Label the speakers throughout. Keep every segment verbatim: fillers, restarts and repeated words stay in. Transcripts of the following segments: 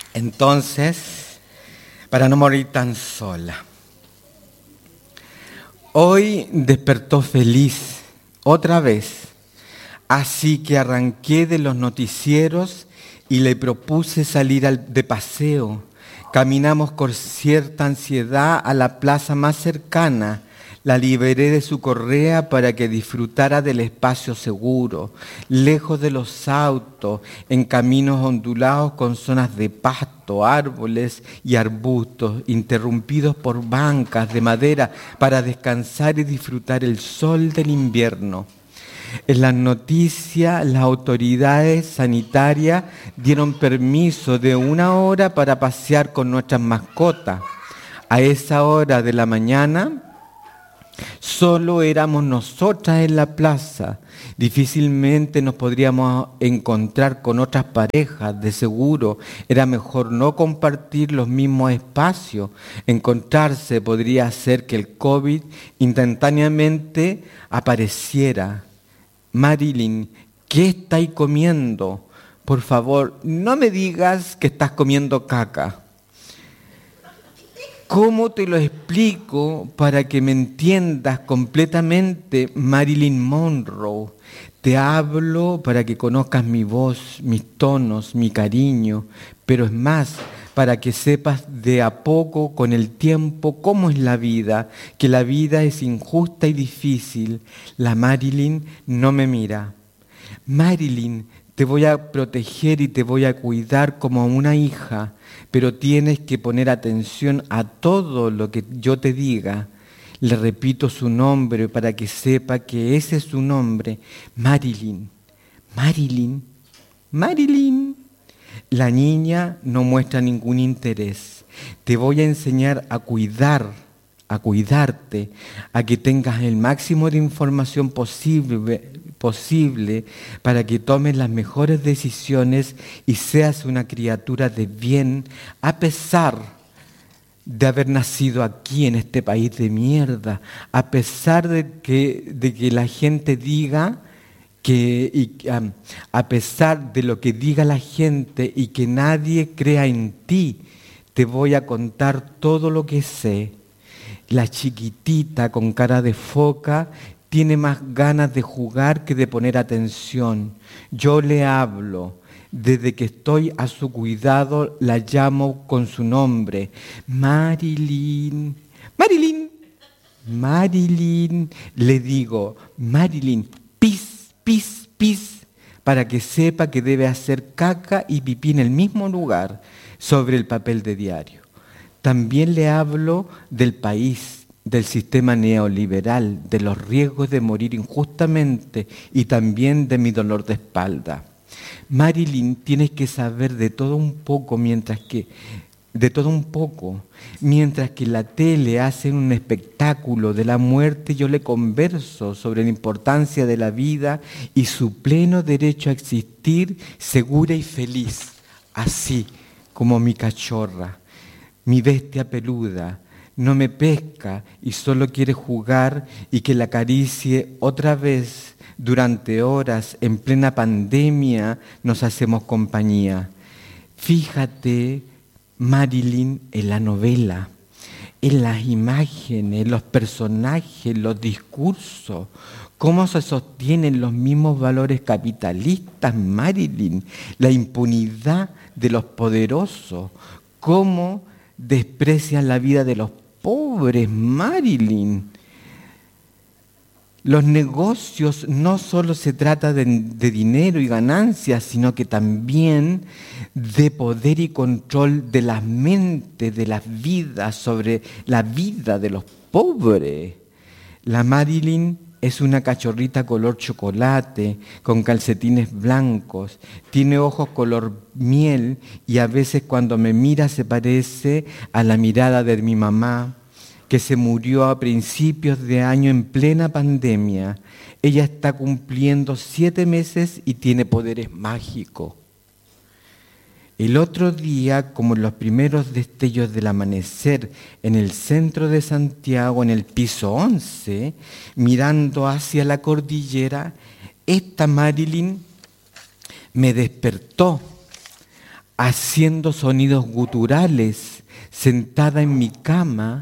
Speaker 1: Entonces, para no morir tan sola, hoy despertó feliz otra vez, así que arranqué de los noticieros y le propuse salir al, de paseo. Caminamos con cierta ansiedad a la plaza más cercana. La liberé de su correa para que disfrutara del espacio seguro, lejos de los autos, en caminos ondulados con zonas de pasto, árboles y arbustos, interrumpidos por bancas de madera para descansar y disfrutar el sol del invierno. En las noticias, las autoridades sanitarias dieron permiso de una hora para pasear con nuestras mascotas. A esa hora de la mañana, solo éramos nosotras en la plaza. Difícilmente nos podríamos encontrar con otras parejas. De seguro, era mejor no compartir los mismos espacios. Encontrarse podría hacer que el COVID instantáneamente apareciera. Marilyn, ¿qué estáis comiendo? Por favor, no me digas que estás comiendo caca. ¿Cómo te lo explico para que me entiendas completamente, Marilyn Monroe? Te hablo para que conozcas mi voz, mis tonos, mi cariño, pero es más, para que sepas de a poco, con el tiempo, cómo es la vida, que la vida es injusta y difícil. La Marilyn no me mira. Marilyn, te voy a proteger y te voy a cuidar como a una hija, pero tienes que poner atención a todo lo que yo te diga. Le repito su nombre para que sepa que ese es su nombre. Marilyn, Marilyn, Marilyn. La niña no muestra ningún interés. Te voy a enseñar a cuidar, a cuidarte, a que tengas el máximo de información posible, posible para que tomes las mejores decisiones y seas una criatura de bien, a pesar de haber nacido aquí en este país de mierda, a pesar de que, de que la gente diga que y, um, a pesar de lo que diga la gente y que nadie crea en ti, te voy a contar todo lo que sé. La chiquitita con cara de foca tiene más ganas de jugar que de poner atención. Yo le hablo. Desde que estoy a su cuidado, la llamo con su nombre. Marilyn, Marilyn, Marilyn. Le digo, Marilyn, pis. Pis, pis, para que sepa que debe hacer caca y pipí en el mismo lugar, sobre el papel de diario. También le hablo del país, del sistema neoliberal, de los riesgos de morir injustamente y también de mi dolor de espalda. Marilyn, tienes que saber de todo un poco mientras que de todo un poco. Mientras que la tele hace un espectáculo de la muerte, yo le converso sobre la importancia de la vida y su pleno derecho a existir segura y feliz, así como mi cachorra, mi bestia peluda. No me pesca y solo quiere jugar y que la acaricie otra vez. Durante horas, en plena pandemia, nos hacemos compañía. Fíjate, Marilyn, en la novela, en las imágenes, los personajes, los discursos, cómo se sostienen los mismos valores capitalistas, Marilyn, la impunidad de los poderosos, cómo desprecian la vida de los pobres, Marilyn. Los negocios no solo se trata de, de dinero y ganancias, sino que también de poder y control de las mentes, de las vidas, sobre la vida de los pobres. La Marilyn es una cachorrita color chocolate, con calcetines blancos, tiene ojos color miel y a veces cuando me mira se parece a la mirada de mi mamá, que se murió a principios de año en plena pandemia. Ella está cumpliendo siete meses y tiene poderes mágicos. El otro día, como en los primeros destellos del amanecer, en el centro de Santiago, en el piso once, mirando hacia la cordillera, esta Marilyn me despertó. haciendo sonidos guturales, sentada en mi cama.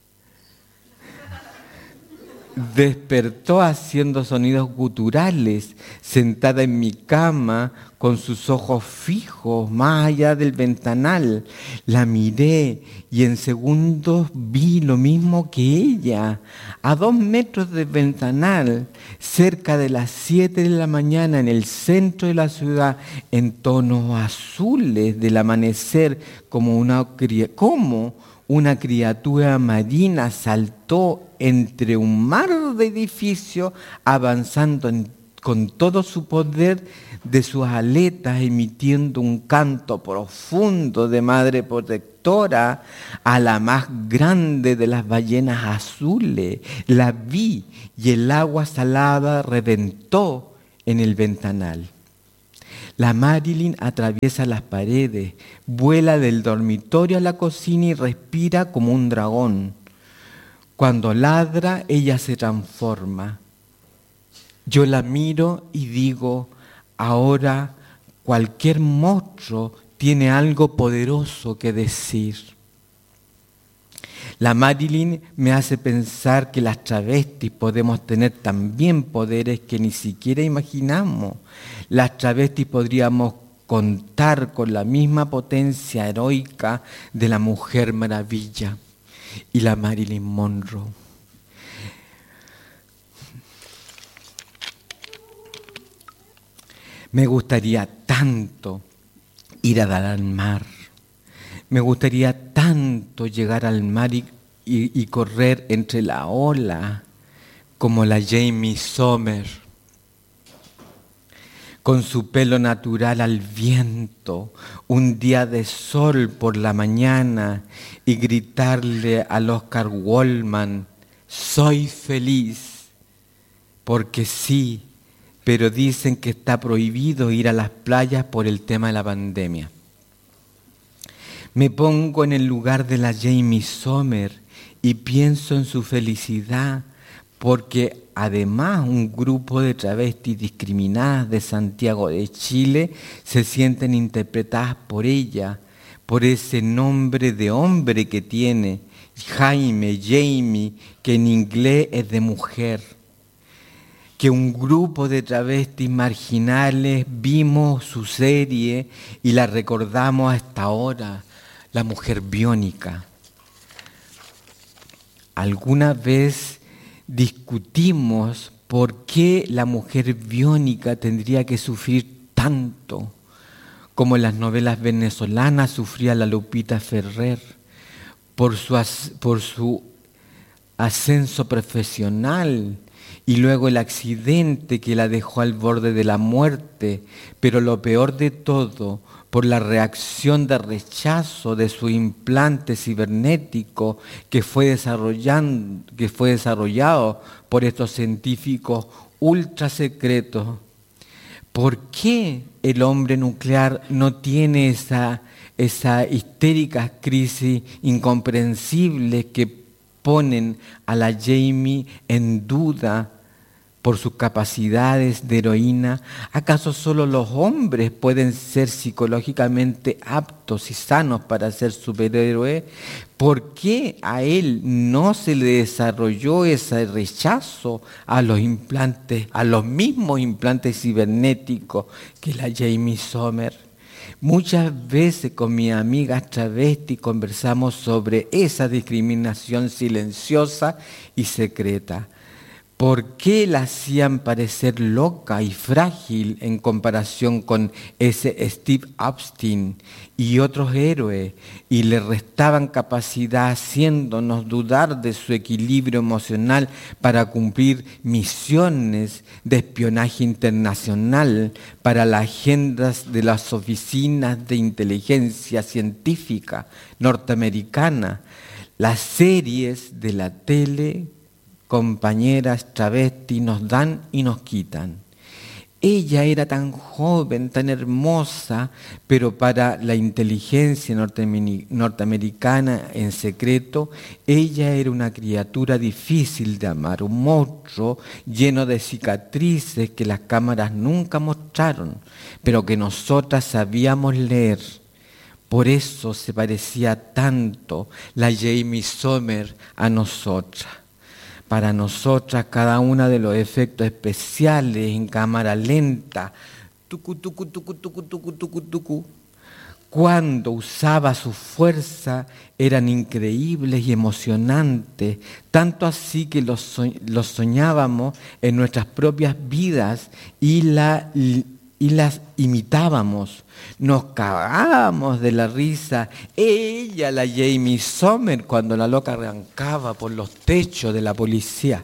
Speaker 1: Despertó haciendo sonidos guturales, sentada en mi cama, con sus ojos fijos más allá del ventanal. La miré y en segundos vi lo mismo que ella, a dos metros del ventanal, cerca de las siete de la mañana, en el centro de la ciudad, en tonos azules del amanecer, como una, como una criatura marina saltó entre un mar de edificios, avanzando en, con todo su poder de sus aletas, emitiendo un canto profundo de madre protectora a la más grande de las ballenas azules. La vi y el agua salada reventó en el ventanal. La Marilyn atraviesa las paredes, vuela del dormitorio a la cocina y respira como un dragón. Cuando ladra, ella se transforma. Yo la miro y digo, ahora cualquier monstruo tiene algo poderoso que decir. La Marilyn me hace pensar que las travestis podemos tener también poderes que ni siquiera imaginamos. Las travestis podríamos contar con la misma potencia heroica de la Mujer Maravilla y la Marilyn Monroe. Me gustaría tanto ir a dar al mar. Me gustaría tanto llegar al mar y, y, y correr entre la ola como la Jamie Sommer, con su pelo natural al viento, un día de sol por la mañana y gritarle al Oscar Waldman, soy feliz, porque sí, pero dicen que está prohibido ir a las playas por el tema de la pandemia. Me pongo en el lugar de la Jamie Sommer y pienso en su felicidad, porque además un grupo de travestis discriminadas de Santiago de Chile se sienten interpretadas por ella, por ese nombre de hombre que tiene, Jaime, Jamie, que en inglés es de mujer. Que un grupo de travestis marginales vimos su serie y la recordamos hasta ahora, La Mujer Biónica. Alguna vez discutimos por qué la mujer biónica tendría que sufrir tanto, como en las novelas venezolanas sufría la Lupita Ferrer, por su, por su ascenso profesional y luego el accidente que la dejó al borde de la muerte, pero lo peor de todo, por la reacción de rechazo de su implante cibernético que fue, desarrollando, que fue desarrollado por estos científicos ultra secretos. ¿Por qué el hombre nuclear no tiene esa, esa histérica crisis incomprensible que ponen a la Jamie en duda por sus capacidades de heroína? ¿Acaso solo los hombres pueden ser psicológicamente aptos y sanos para ser superhéroes? ¿Por qué a él no se le desarrolló ese rechazo a los implantes, a los mismos implantes cibernéticos que la Jamie Sommer? Muchas veces con mis amigas travestis conversamos sobre esa discriminación silenciosa y secreta. ¿Por qué la hacían parecer loca y frágil en comparación con ese Steve Epstein y otros héroes y le restaban capacidad haciéndonos dudar de su equilibrio emocional para cumplir misiones de espionaje internacional para las agendas de las oficinas de inteligencia científica norteamericana? Las series de la tele, compañeras travestis, nos dan y nos quitan. Ella era tan joven, tan hermosa, pero para la inteligencia norteamericana en secreto, ella era una criatura difícil de amar, un monstruo lleno de cicatrices que las cámaras nunca mostraron, pero que nosotras sabíamos leer. Por eso se parecía tanto la Jamie Sommer a nosotras. Para nosotras, cada uno de los efectos especiales en cámara lenta, tucu, tucu, tucu, tucu, tucu, tucu, tucu, cuando usaba su fuerza, eran increíbles y emocionantes, tanto así que los, so los soñábamos en nuestras propias vidas y, la, y las imitábamos. Nos cagábamos de la risa. Ella, la Jamie Sommer, cuando la loca arrancaba por los techos de la policía.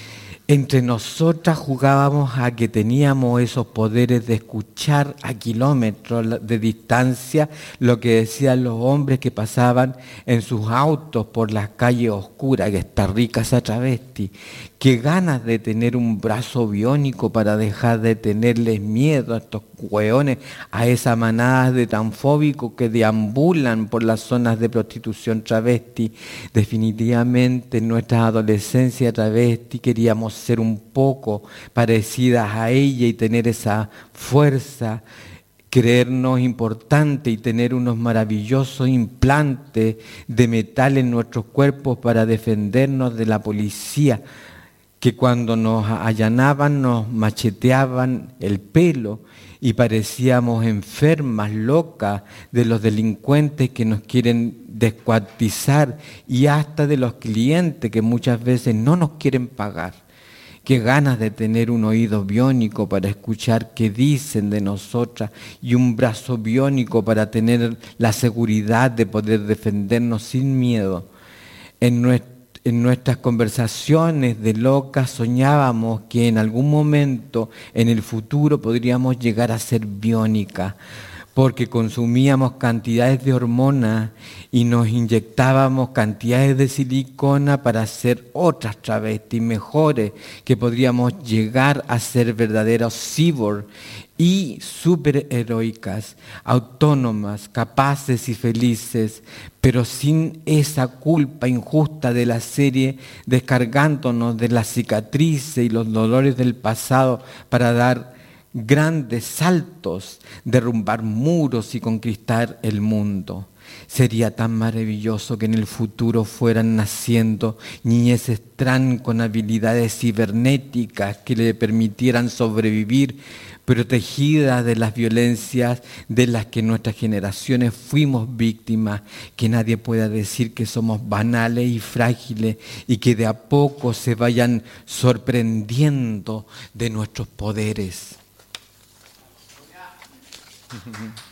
Speaker 1: Entre nosotras jugábamos a que teníamos esos poderes de escuchar a kilómetros de distancia lo que decían los hombres que pasaban en sus autos por las calles oscuras, que está rica esa travesti. Qué ganas de tener un brazo biónico para dejar de tenerles miedo a estos hueones, a esas manadas de transfóbicos que deambulan por las zonas de prostitución travesti. Definitivamente en nuestra adolescencia travesti queríamos ser un poco parecidas a ella y tener esa fuerza, creernos importantes y tener unos maravillosos implantes de metal en nuestros cuerpos para defendernos de la policía, que cuando nos allanaban nos macheteaban el pelo y parecíamos enfermas, locas de los delincuentes que nos quieren descuartizar y hasta de los clientes que muchas veces no nos quieren pagar. Qué ganas de tener un oído biónico para escuchar qué dicen de nosotras y un brazo biónico para tener la seguridad de poder defendernos sin miedo. En nuestra En nuestras conversaciones de locas soñábamos que en algún momento en el futuro podríamos llegar a ser biónicas, porque consumíamos cantidades de hormonas y nos inyectábamos cantidades de silicona para ser otras travestis mejores, que podríamos llegar a ser verdaderos cyborg y superheroicas, autónomas, capaces y felices, pero sin esa culpa injusta de la serie, descargándonos de las cicatrices y los dolores del pasado para dar grandes saltos, derrumbar muros y conquistar el mundo. Sería tan maravilloso que en el futuro fueran naciendo niñeces trans con habilidades cibernéticas que le permitieran sobrevivir, protegidas de las violencias de las que nuestras generaciones fuimos víctimas, que nadie pueda decir que somos banales y frágiles y que de a poco se vayan sorprendiendo de nuestros poderes.